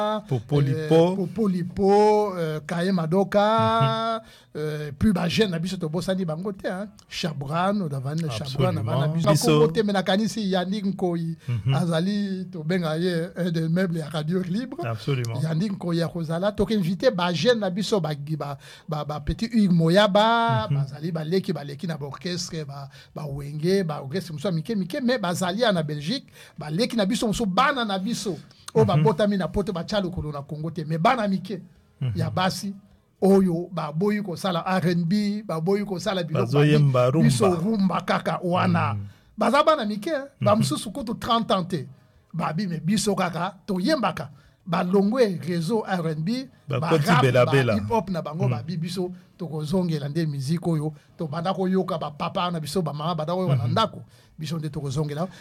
Popolipo, Kaye Madoka, puis jeune biso to bosani bango te hein. Chabran, odavane Chabran avana biso côté menakani si Yannick Nkoyi azali to benga ye un des meubles à radio libre. Absolument. Yannick Nkoyi akozala to invité ba jeune na biso ba petit Hugues Moyaba, bazali ba leki na orchestre ba wenge ba orchestre muso mike mais bazali na Belgique ba leki na biso muso bana na biso o ba botami na poto ba chalo ko na Congo te mais bana mike ya basi oyo ba boyi ko sala R&B ba boyi ko sala biloko biso rumba kaka wana bazaba na mike ba mususu ko to 30 ans te ba bi me biso kaka to yembaka ba longwe réseau R&B ba rap ba hip hop na bango ba biso to ko zongela nde musique oyo to banda ko yoka ba papa na biso ba mama banda ko wana ndako biso nde to ko zongela